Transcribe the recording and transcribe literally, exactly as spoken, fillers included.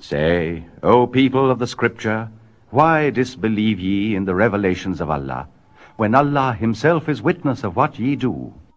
Say, O people of the Scripture, why disbelieve ye in the revelations of Allah, when Allah himself is witness of what ye do?